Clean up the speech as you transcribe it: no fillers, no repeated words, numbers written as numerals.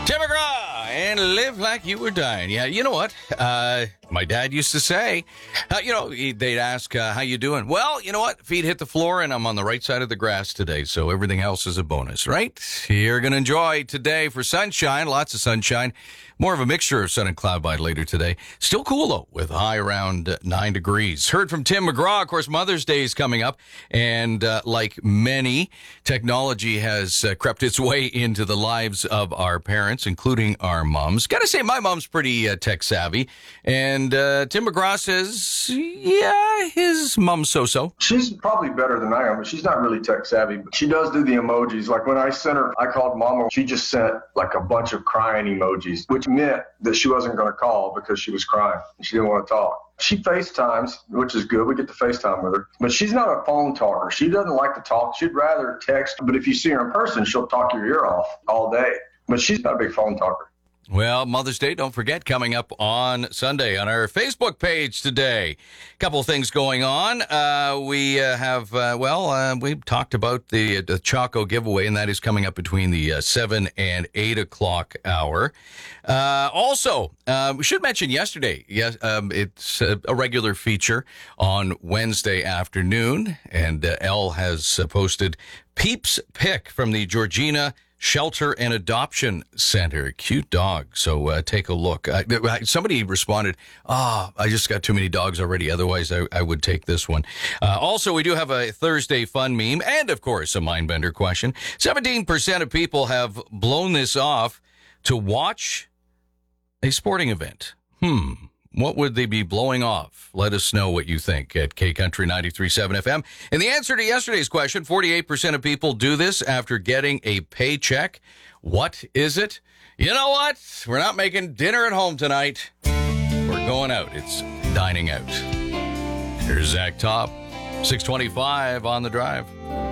Tim McGraw and Live Like You Were Dying. Yeah, you know what? My dad used to say, they'd ask, how you doing? Well, you know what? Feet hit the floor and I'm on the right side of the grass today, so everything else is a bonus, right? You're going to enjoy today for sunshine, lots of sunshine. More of a mixture of sun and cloud by later today. Still cool, though, with a high around 9 degrees. Heard from Tim McGraw. Of course, Mother's Day is coming up. And like many, technology has crept its way into the lives of our parents, including our moms. Got to say, my mom's pretty tech savvy. And Tim McGraw says, yeah, his mom's so-so. She's probably better than I am, but she's not really tech savvy. But she does do the emojis. Like when I sent her, I called Mama. She just sent like a bunch of crying emojis, which meant that she wasn't going to call because she was crying. She didn't want to talk. She FaceTimes, which is good. We get to FaceTime with her. But she's not a phone talker. She doesn't like to talk. She'd rather text. But if you see her in person, she'll talk your ear off all day. But she's not a big phone talker. Well, Mother's Day, don't forget, coming up on Sunday on our Facebook page today. A couple of things going on. We talked about the Choco giveaway, and that is coming up between the 7 and 8 o'clock hour. We should mention yesterday, it's a regular feature on Wednesday afternoon, and Elle has posted Peep's pic from the Georgina Shelter and Adoption Center. Cute dog. So take a look. Somebody responded, I just got too many dogs already. Otherwise, I would take this one. Also, we do have a Thursday fun meme and, of course, a Mindbender question. 17% of people have blown this off to watch a sporting event. What would they be blowing off? Let us know what you think at K-Country 93.7 FM. And the answer to yesterday's question, 48% of people do this after getting a paycheck. What is it? You know what? We're not making dinner at home tonight. We're going out. It's dining out. Here's Zach Top, 625 on the drive.